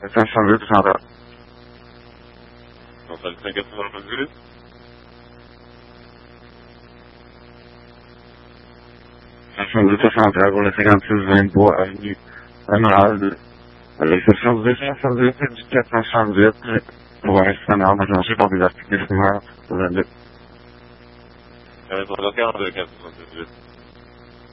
408 Central. Não sei se tem que assinar para dizer isso. 408 Central, agora tem que precisar boa aí. Emerald. Ali, se eu deixar essa vez, a gente quer passar vez, vai canal, mas não sei qual que já fica com ela. Então, já quero ver que é assinar para dizer isso.